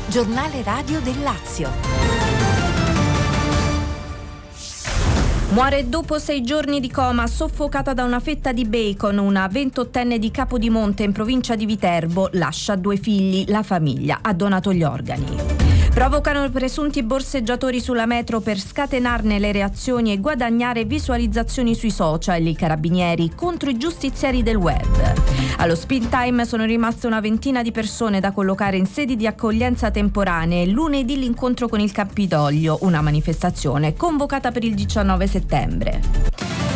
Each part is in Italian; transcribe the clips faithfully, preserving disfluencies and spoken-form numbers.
Giornale radio del Lazio. Muore dopo sei giorni di coma, soffocata da una fetta di bacon. Una ventottenne di Capodimonte in provincia di Viterbo lascia due figli. La famiglia ha donato gli organi. Provocano presunti borseggiatori sulla metro per scatenarne le reazioni e guadagnare visualizzazioni sui social. I carabinieri contro i giustizieri del web. Allo Spin Time sono rimaste una ventina di persone da collocare in sedi di accoglienza temporanee. Lunedì l'incontro con il Campidoglio, una manifestazione convocata per il diciannove settembre.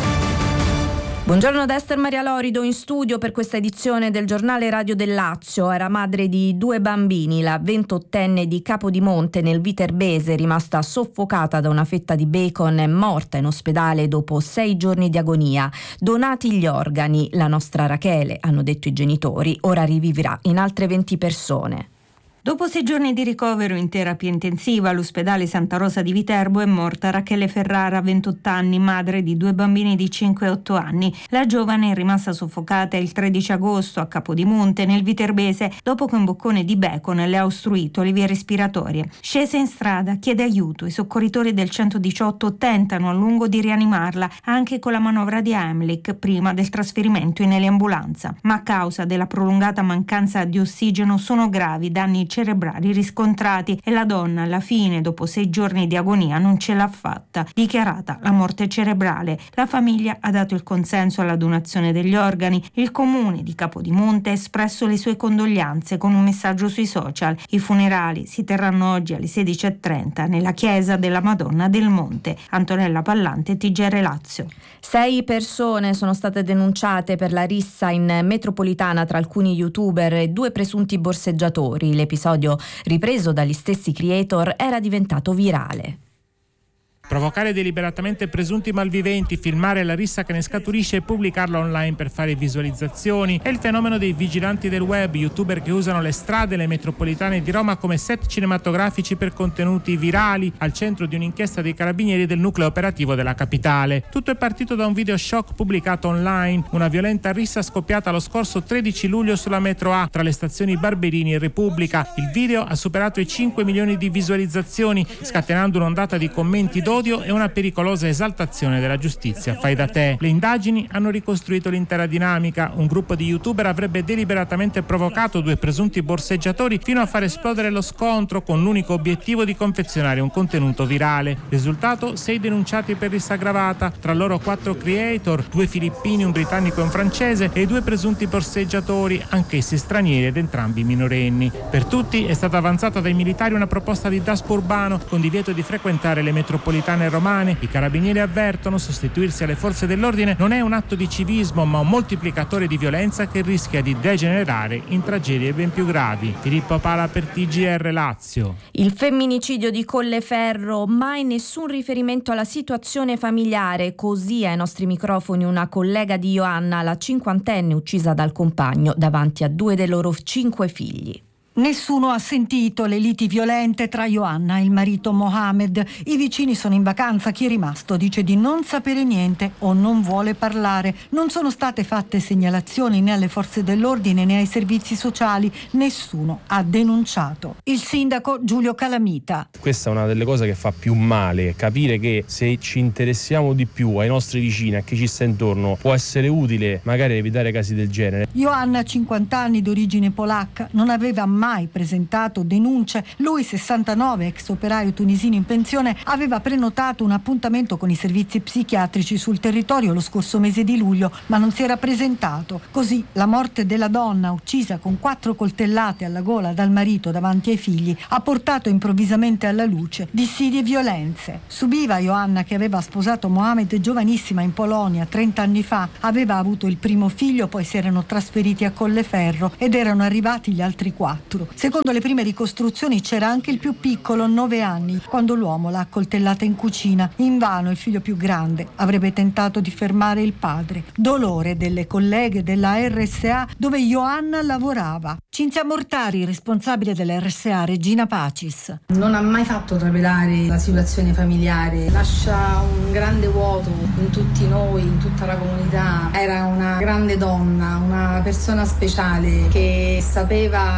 Buongiorno ad Esther Maria Lorido in studio per questa edizione del Giornale Radio del Lazio. Era madre di due bambini. La ventottenne di Capodimonte nel Viterbese, rimasta soffocata da una fetta di bacon, è morta in ospedale dopo sei giorni di agonia. Donati gli organi. La nostra Rachele, hanno detto i genitori, ora rivivrà in altre venti persone. Dopo sei giorni di ricovero in terapia intensiva all'ospedale Santa Rosa di Viterbo è morta Rachele Ferrara, ventotto anni, madre di due bambini di cinque e otto anni. La giovane è rimasta soffocata il tredici agosto a Capodimonte, nel Viterbese, dopo che un boccone di bacon le ha ostruito le vie respiratorie. Scese in strada, chiede aiuto. I soccorritori del centodiciotto tentano a lungo di rianimarla, anche con la manovra di Heimlich, prima del trasferimento in eliambulanza. Ma a causa della prolungata mancanza di ossigeno sono gravi danni cerebrali riscontrati e la donna alla fine, dopo sei giorni di agonia, non ce l'ha fatta. Dichiarata la morte cerebrale. La famiglia ha dato il consenso alla donazione degli organi. Il comune di Capodimonte ha espresso le sue condoglianze con un messaggio sui social. I funerali si terranno oggi alle sedici e trenta nella chiesa della Madonna del Monte. Antonella Pallante, T G R Lazio. Sei persone sono state denunciate per la rissa in metropolitana tra alcuni youtuber e due presunti borseggiatori. L'episodio ripreso dagli stessi creator era diventato virale. Provocare deliberatamente presunti malviventi, filmare la rissa che ne scaturisce e pubblicarla online per fare visualizzazioni è il fenomeno dei vigilanti del web, youtuber che usano le strade e le metropolitane di Roma come set cinematografici per contenuti virali, al centro di un'inchiesta dei carabinieri del nucleo operativo della capitale. Tutto è partito da un video shock pubblicato online, una violenta rissa scoppiata lo scorso tredici luglio sulla metro A tra le stazioni Barberini e Repubblica. Il video ha superato i cinque milioni di visualizzazioni, scatenando un'ondata di commenti d'odio e una pericolosa esaltazione della giustizia fai da te. Le indagini hanno ricostruito l'intera dinamica. Un gruppo di youtuber avrebbe deliberatamente provocato due presunti borseggiatori fino a far esplodere lo scontro, con l'unico obiettivo di confezionare un contenuto virale. Risultato: sei denunciati per rissa aggravata, tra loro quattro creator, due filippini, un britannico e un francese, e due presunti borseggiatori, anch'essi stranieri ed entrambi minorenni. Per tutti è stata avanzata dai militari una proposta di daspo urbano con divieto di frequentare le metropolitane romane. I carabinieri avvertono: sostituirsi alle forze dell'ordine non è un atto di civismo, ma un moltiplicatore di violenza che rischia di degenerare in tragedie ben più gravi. Filippo Pala per T G R Lazio. Il femminicidio di Colleferro, mai nessun riferimento alla situazione familiare. Così ai nostri microfoni una collega di Ioanna, la cinquantenne uccisa dal compagno davanti a due dei loro cinque figli. Nessuno ha sentito le liti violente tra Ioanna e il marito Mohamed. I vicini sono in vacanza, chi è rimasto dice di non sapere niente o non vuole parlare. Non sono state fatte segnalazioni né alle forze dell'ordine né ai servizi sociali. Nessuno ha denunciato. Il sindaco Giulio Calamita. Questa è una delle cose che fa più male, capire che se ci interessiamo di più ai nostri vicini, a chi ci sta intorno, può essere utile magari evitare casi del genere. Ioanna, cinquanta anni, d'origine polacca, non aveva mai mai presentato denunce. Lui, sessantanove, ex operaio tunisino in pensione, aveva prenotato un appuntamento con i servizi psichiatrici sul territorio lo scorso mese di luglio, ma non si era presentato. Così la morte della donna, uccisa con quattro coltellate alla gola dal marito davanti ai figli, ha portato improvvisamente alla luce dissidie e violenze. Subiva Ioanna, che aveva sposato Mohamed giovanissima in Polonia trenta anni fa, aveva avuto il primo figlio, poi si erano trasferiti a Colleferro ed erano arrivati gli altri quattro. Secondo le prime ricostruzioni c'era anche il più piccolo, nove anni, quando l'uomo l'ha accoltellata in cucina. Invano il figlio più grande avrebbe tentato di fermare il padre. Dolore delle colleghe della R S A dove Ioanna lavorava. Cinzia Mortari, responsabile dell'R S A Regina Pacis. Non ha mai fatto trapelare la situazione familiare, lascia un grande vuoto in tutti noi, in tutta la comunità. Era una grande donna, una persona speciale che sapeva svolgere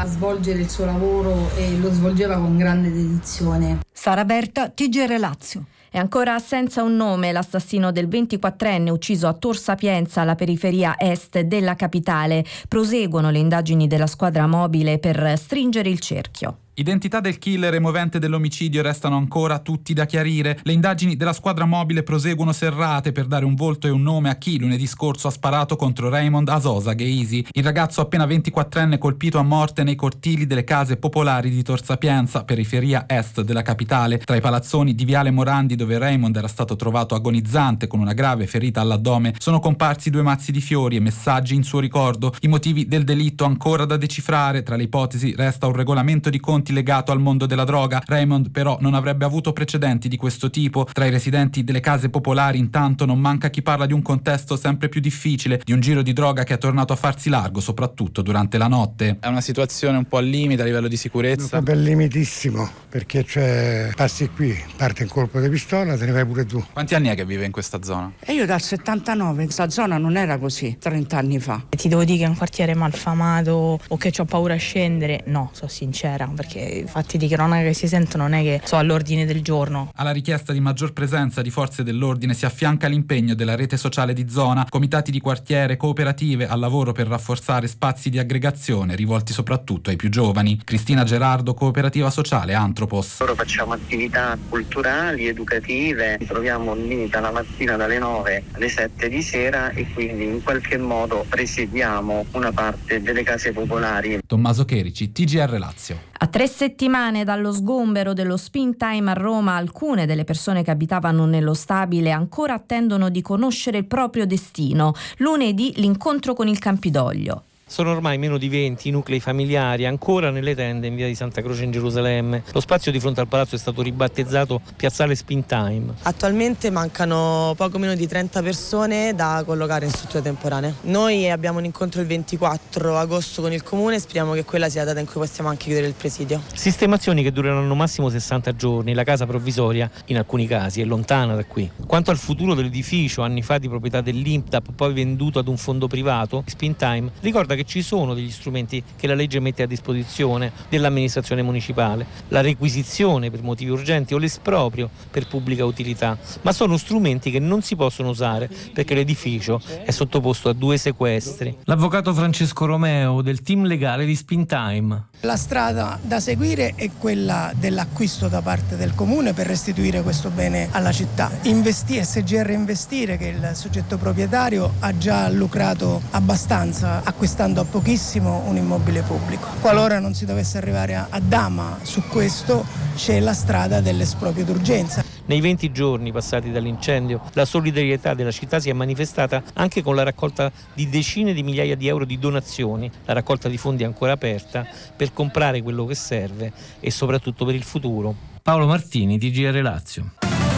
svolgere il suo lavoro e lo svolgeva con grande dedizione. Sara Berta, T G R Lazio. È ancora senza un nome l'assassino del ventiquattrenne ucciso a Tor Sapienza, alla periferia est della capitale. Proseguono le indagini della squadra mobile per stringere il cerchio. Identità del killer e movente dell'omicidio restano ancora tutti da chiarire. Le indagini della squadra mobile proseguono serrate per dare un volto e un nome a chi lunedì scorso ha sparato contro Raymond Azosa Gheisi, il ragazzo appena ventiquattrenne colpito a morte nei cortili delle case popolari di Tor Sapienza, periferia est della capitale. Tra i palazzoni di Viale Morandi, dove Raymond era stato trovato agonizzante con una grave ferita all'addome, sono comparsi due mazzi di fiori e messaggi in suo ricordo. I motivi del delitto ancora da decifrare. Tra le ipotesi resta un regolamento di conti legato al mondo della droga. Raymond però non avrebbe avuto precedenti di questo tipo. Tra i residenti delle case popolari intanto non manca chi parla di un contesto sempre più difficile, di un giro di droga che è tornato a farsi largo soprattutto durante la notte. È una situazione un po' al limite a livello di sicurezza. È limitissimo, perché cioè passi qui, parte un colpo di pistola, te ne vai pure tu. Quanti anni è che vive in questa zona? E io dal settantanove, questa zona non era così trenta anni fa. Ti devo dire che è un quartiere malfamato o che ho paura a scendere? No, sono sincera, perché i fatti di cronaca che si sentono non è che so all'ordine del giorno. Alla richiesta di maggior presenza di forze dell'ordine si affianca l'impegno della rete sociale di zona, comitati di quartiere, cooperative al lavoro per rafforzare spazi di aggregazione rivolti soprattutto ai più giovani. Cristina Gerardo, cooperativa sociale Antropos. Loro facciamo attività culturali, educative, ci troviamo lì dalla mattina dalle nove alle sette di sera e quindi in qualche modo presidiamo una parte delle case popolari. Tommaso Cherici, T G R Lazio. A tre settimane dallo sgombero dello Spin Time a Roma, alcune delle persone che abitavano nello stabile ancora attendono di conoscere il proprio destino. Lunedì l'incontro con il Campidoglio. Sono ormai meno di venti i nuclei familiari ancora nelle tende in via di Santa Croce in Gerusalemme. Lo spazio di fronte al palazzo è stato ribattezzato Piazzale Spin Time. Attualmente mancano poco meno di trenta persone da collocare in strutture temporanee. Noi abbiamo un incontro il ventiquattro agosto con il comune e speriamo che quella sia la data in cui possiamo anche chiudere il presidio. Sistemazioni che dureranno massimo sessanta giorni. La casa provvisoria, in alcuni casi, è lontana da qui. Quanto al futuro dell'edificio, anni fa di proprietà dell'I N P D A P, poi venduto ad un fondo privato, Spin Time ricorda che ci sono degli strumenti che la legge mette a disposizione dell'amministrazione municipale, la requisizione per motivi urgenti o l'esproprio per pubblica utilità, ma sono strumenti che non si possono usare perché l'edificio è sottoposto a due sequestri. L'avvocato Francesco Romeo del team legale di Spin Time. La strada da seguire è quella dell'acquisto da parte del comune per restituire questo bene alla città. Investi, S G R Investire, che è il soggetto proprietario, ha già lucrato abbastanza acquistando a pochissimo un immobile pubblico. Qualora non si dovesse arrivare a, a Dama su questo, c'è la strada dell'esproprio d'urgenza. Nei venti giorni passati dall'incendio, la solidarietà della città si è manifestata anche con la raccolta di decine di migliaia di euro di donazioni. La raccolta di fondi è ancora aperta per comprare quello che serve e soprattutto per il futuro. Paolo Martini, T G R Lazio.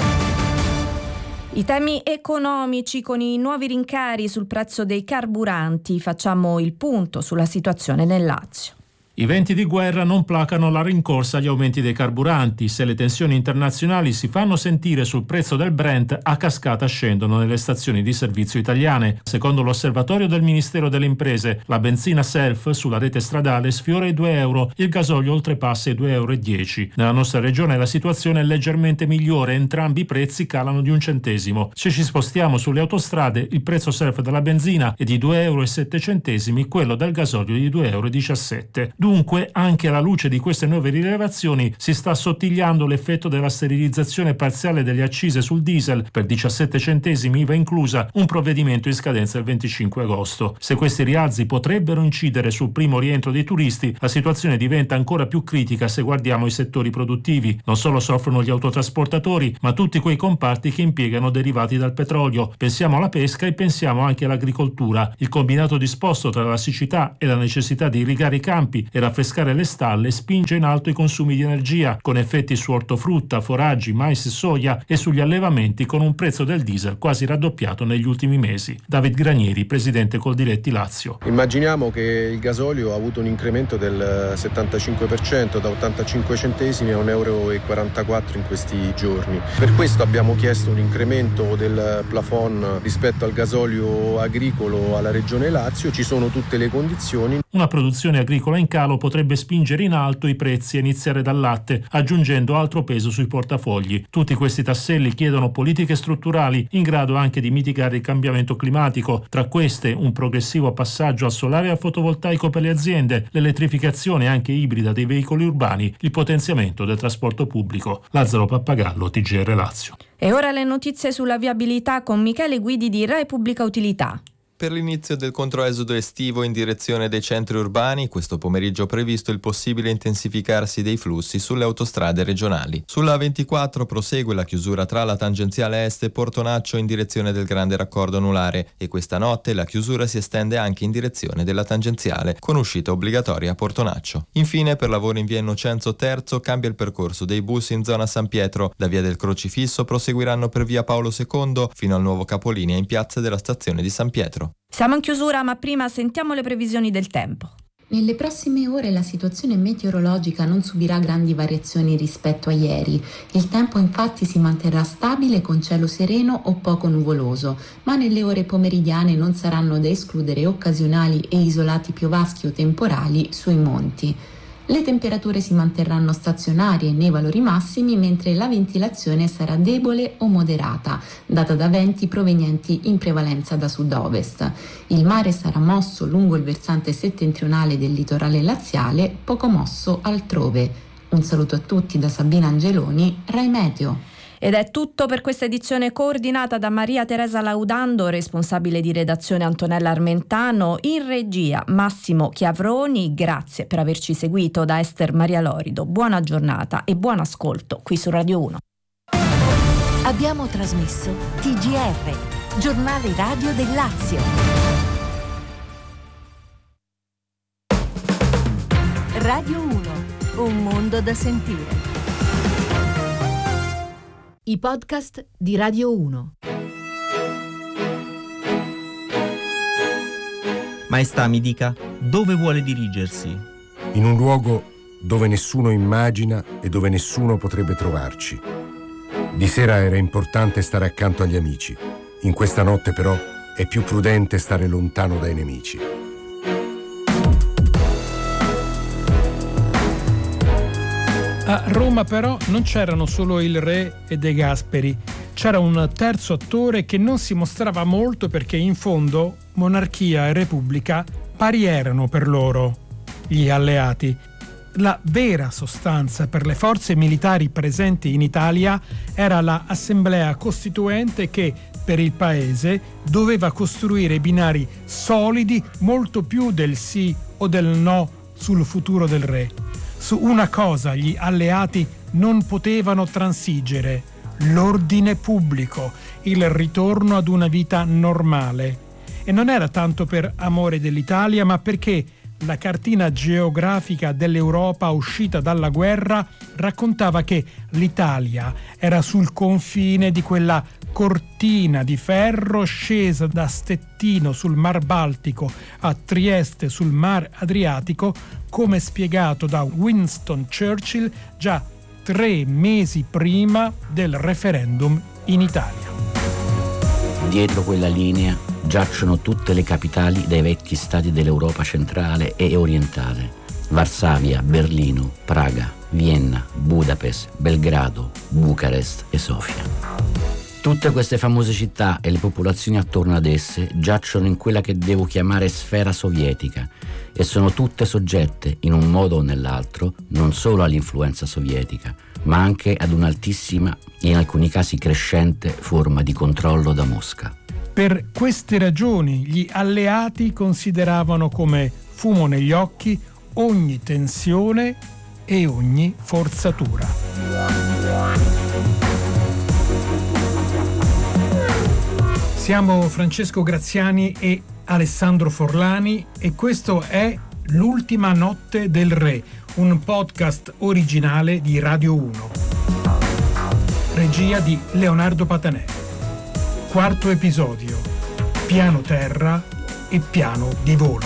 I temi economici con i nuovi rincari sul prezzo dei carburanti. Facciamo il punto sulla situazione nel Lazio. I venti di guerra non placano la rincorsa agli aumenti dei carburanti. Se le tensioni internazionali si fanno sentire sul prezzo del Brent, a cascata scendono nelle stazioni di servizio italiane. Secondo l'osservatorio del Ministero delle Imprese, la benzina self sulla rete stradale sfiora i due euro, il gasolio oltrepassa i due euro e dieci. Nella nostra regione la situazione è leggermente migliore, entrambi i prezzi calano di un centesimo. Se ci spostiamo sulle autostrade, il prezzo self della benzina è di due euro e sette centesimi, quello del gasolio di due euro e diciassette. Dunque, anche alla luce di queste nuove rilevazioni, si sta assottigliando l'effetto della sterilizzazione parziale delle accise sul diesel per diciassette centesimi I V A inclusa, un provvedimento in scadenza il venticinque agosto. Se questi rialzi potrebbero incidere sul primo rientro dei turisti, la situazione diventa ancora più critica se guardiamo i settori produttivi. Non solo soffrono gli autotrasportatori, ma tutti quei comparti che impiegano derivati dal petrolio. Pensiamo alla pesca e pensiamo anche all'agricoltura. Il combinato disposto tra la siccità e la necessità di irrigare i campi e raffrescare le stalle spinge in alto i consumi di energia, con effetti su ortofrutta, foraggi, mais e soia, e sugli allevamenti, con un prezzo del diesel quasi raddoppiato negli ultimi mesi. David Granieri, presidente Coldiretti Lazio. Immaginiamo che il gasolio ha avuto un incremento del settantacinque per cento, da ottantacinque centesimi a un euro e quarantaquattro in questi giorni. Per questo abbiamo chiesto un incremento del plafond rispetto al gasolio agricolo alla regione Lazio. Ci sono tutte le condizioni. Una produzione agricola in calo calo potrebbe spingere in alto i prezzi e iniziare dal latte, aggiungendo altro peso sui portafogli. Tutti questi tasselli chiedono politiche strutturali in grado anche di mitigare il cambiamento climatico. Tra queste un progressivo passaggio al solare e al fotovoltaico per le aziende, l'elettrificazione anche ibrida dei veicoli urbani, il potenziamento del trasporto pubblico. Lazzaro Pappagallo, T G R Lazio. E ora le notizie sulla viabilità con Michele Guidi di Rai Pubblica Utilità. Per l'inizio del controesodo estivo in direzione dei centri urbani, questo pomeriggio è previsto il possibile intensificarsi dei flussi sulle autostrade regionali. Sulla A ventiquattro prosegue la chiusura tra la tangenziale est e Portonaccio in direzione del grande raccordo anulare e questa notte la chiusura si estende anche in direzione della tangenziale, con uscita obbligatoria a Portonaccio. Infine, per lavoro in via Innocenzo terzo cambia il percorso dei bus in zona San Pietro. Da via del Crocifisso proseguiranno per via Paolo secondo fino al nuovo capolinea in piazza della stazione di San Pietro. Siamo in chiusura, ma prima sentiamo le previsioni del tempo. Nelle prossime ore la situazione meteorologica non subirà grandi variazioni rispetto a ieri. Il tempo infatti si manterrà stabile con cielo sereno o poco nuvoloso, ma nelle ore pomeridiane non saranno da escludere occasionali e isolati piovaschi o temporali sui monti. Le temperature si manterranno stazionarie nei valori massimi, mentre la ventilazione sarà debole o moderata, data da venti provenienti in prevalenza da sud-ovest. Il mare sarà mosso lungo il versante settentrionale del litorale laziale, poco mosso altrove. Un saluto a tutti da Sabina Angeloni, Rai Meteo. Ed è tutto per questa edizione coordinata da Maria Teresa Laudando, responsabile di redazione Antonella Armentano, in regia Massimo Chiavroni. Grazie per averci seguito. Da Ester Maria Lorido, buona giornata e buon ascolto qui su Radio uno. Abbiamo trasmesso T G R, giornale radio del Lazio. Radio uno, un mondo da sentire. I podcast di Radio uno. Maestà, mi dica, dove vuole dirigersi? In un luogo dove nessuno immagina e dove nessuno potrebbe trovarci. Di sera era importante stare accanto agli amici. In questa notte però è più prudente stare lontano dai nemici. A Roma però non c'erano solo il re e De Gasperi, c'era un terzo attore che non si mostrava molto perché in fondo monarchia e repubblica pari erano per loro, gli alleati. La vera sostanza per le forze militari presenti in Italia era la Assemblea Costituente che per il paese doveva costruire binari solidi molto più del sì o del no sul futuro del re. Su una cosa gli alleati non potevano transigere: l'ordine pubblico, il ritorno ad una vita normale. E non era tanto per amore dell'Italia, ma perché la cartina geografica dell'Europa uscita dalla guerra raccontava che l'Italia era sul confine di quella cortina di ferro scesa da Stettino sul Mar Baltico a Trieste sul Mar Adriatico, come spiegato da Winston Churchill già tre mesi prima del referendum in Italia. Dietro quella linea giacciono tutte le capitali dei vecchi stati dell'Europa centrale e orientale: Varsavia, Berlino, Praga, Vienna, Budapest, Belgrado, Bucarest e Sofia. Tutte queste famose città e le popolazioni attorno ad esse giacciono in quella che devo chiamare sfera sovietica e sono tutte soggette, in un modo o nell'altro, non solo all'influenza sovietica, ma anche ad un'altissima, in alcuni casi crescente, forma di controllo da Mosca. Per queste ragioni gli alleati consideravano come fumo negli occhi ogni tensione e ogni forzatura. Siamo Francesco Graziani e Alessandro Forlani e questo è L'ultima notte del re, un podcast originale di Radio uno. Regia di Leonardo Patanè. Quarto episodio: piano terra e piano di volo.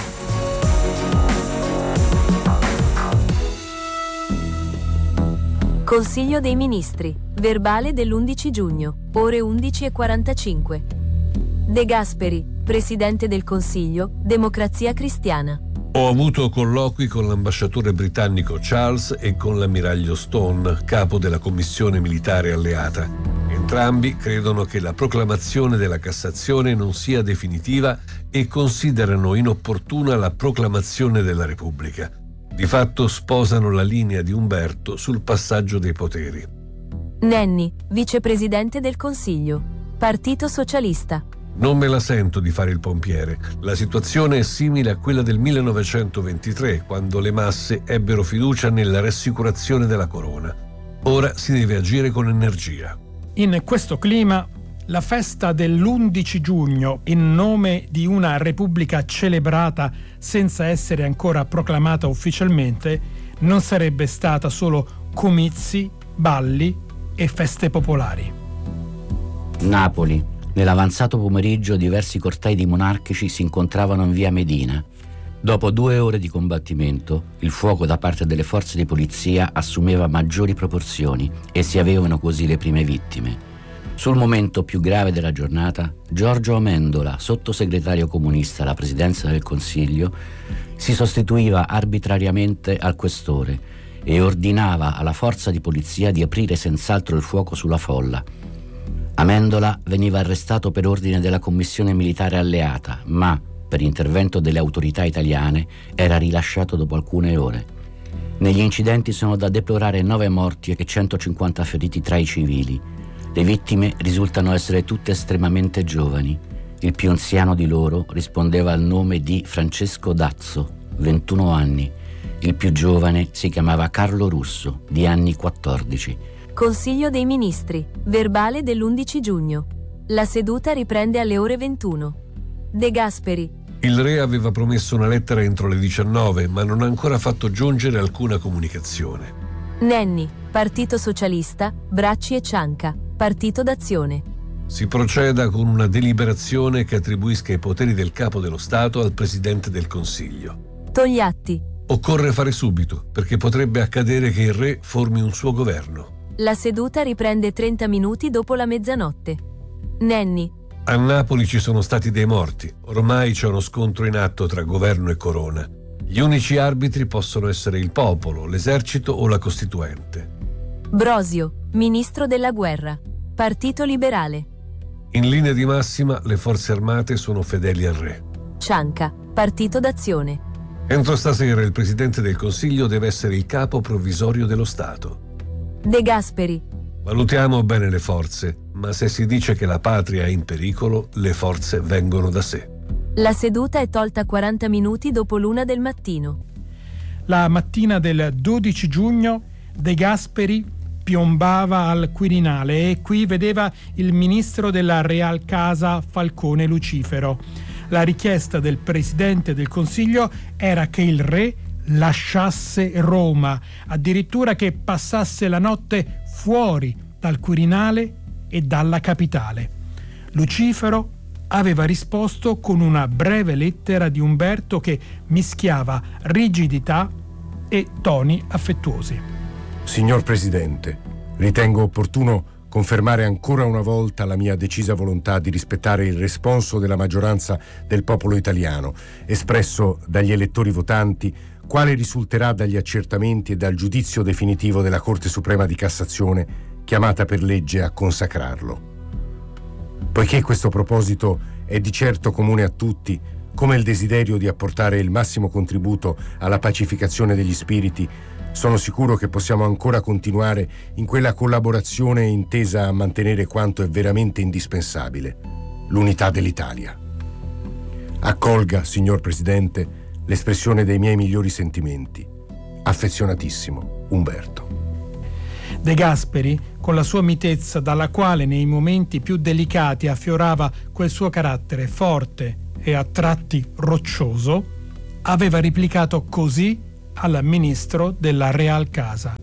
Consiglio dei Ministri, verbale dell'undici giugno, ore undici e quarantacinque. De Gasperi, Presidente del Consiglio, Democrazia Cristiana. Ho avuto colloqui con l'ambasciatore britannico Charles e con l'ammiraglio Stone, capo della Commissione militare alleata. Entrambi credono che la proclamazione della Cassazione non sia definitiva e considerano inopportuna la proclamazione della Repubblica. Di fatto sposano la linea di Umberto sul passaggio dei poteri. Nenni, vicepresidente del Consiglio, Partito Socialista. Non me la sento di fare il pompiere. La situazione è simile a quella del millenovecentoventitré, quando le masse ebbero fiducia nella rassicurazione della corona. Ora si deve agire con energia. In questo clima, la festa dell'undici giugno, in nome di una repubblica celebrata senza essere ancora proclamata ufficialmente, non sarebbe stata solo comizi, balli e feste popolari. Napoli. Nell'avanzato pomeriggio diversi cortei di monarchici si incontravano in via Medina. Dopo due ore di combattimento, il fuoco da parte delle forze di polizia assumeva maggiori proporzioni e si avevano così le prime vittime. Sul momento più grave della giornata, Giorgio Amendola, sottosegretario comunista alla presidenza del Consiglio, si sostituiva arbitrariamente al questore e ordinava alla forza di polizia di aprire senz'altro il fuoco sulla folla. Amendola veniva arrestato per ordine della commissione militare alleata, ma, per intervento delle autorità italiane, era rilasciato dopo alcune ore. Negli incidenti sono da deplorare nove morti e centocinquanta feriti tra i civili. Le vittime risultano essere tutte estremamente giovani. Il più anziano di loro rispondeva al nome di Francesco Dazzo, ventuno anni. Il più giovane si chiamava Carlo Russo, di anni quattordici. Consiglio dei Ministri, verbale dell'undici giugno. La seduta riprende alle ore ventuno. De Gasperi. Il re aveva promesso una lettera entro le diciannove, ma non ha ancora fatto giungere alcuna comunicazione. Nenni, Partito Socialista, Bracci e Cianca, Partito d'Azione. Si proceda con una deliberazione che attribuisca i poteri del capo dello Stato al Presidente del Consiglio. Togliatti. Occorre fare subito, perché potrebbe accadere che il re formi un suo governo. La seduta riprende trenta minuti dopo la mezzanotte. Nenni. A Napoli ci sono stati dei morti. Ormai c'è uno scontro in atto tra governo e corona. Gli unici arbitri possono essere il popolo, l'esercito o la Costituente. Brosio, ministro della guerra, Partito Liberale. In linea di massima, le forze armate sono fedeli al re. Cianca, Partito d'Azione. Entro stasera il Presidente del Consiglio deve essere il capo provvisorio dello Stato. De Gasperi. Valutiamo bene le forze, ma se si dice che la patria è in pericolo, le forze vengono da sé. La seduta è tolta quaranta minuti dopo l'una del mattino. La mattina del dodici giugno De Gasperi piombava al Quirinale e qui vedeva il ministro della Real Casa Falcone Lucifero. La richiesta del Presidente del Consiglio era che il re lasciasse Roma, addirittura che passasse la notte fuori dal Quirinale e dalla capitale. Lucifero aveva risposto con una breve lettera di Umberto che mischiava rigidità e toni affettuosi. Signor Presidente, ritengo opportuno confermare ancora una volta la mia decisa volontà di rispettare il responso della maggioranza del popolo italiano, espresso dagli elettori votanti, quale risulterà dagli accertamenti e dal giudizio definitivo della Corte Suprema di Cassazione, chiamata per legge a consacrarlo. Poiché questo proposito è di certo comune a tutti, come il desiderio di apportare il massimo contributo alla pacificazione degli spiriti, sono sicuro che possiamo ancora continuare in quella collaborazione intesa a mantenere quanto è veramente indispensabile, l'unità dell'Italia. Accolga, signor Presidente, l'espressione dei miei migliori sentimenti. Affezionatissimo, Umberto. De Gasperi, con la sua mitezza dalla quale nei momenti più delicati affiorava quel suo carattere forte e a tratti roccioso, aveva replicato così al ministro della Real Casa: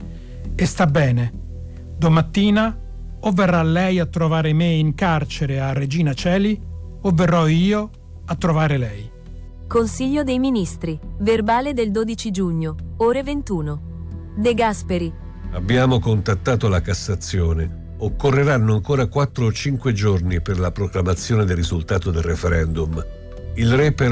e sta bene, domattina o verrà lei a trovare me in carcere a Regina Coeli o verrò io a trovare lei. Consiglio dei Ministri, verbale del dodici giugno, ore ventuno. De Gasperi. Abbiamo contattato la Cassazione. Occorreranno ancora quattro o cinque giorni per la proclamazione del risultato del referendum. Il re però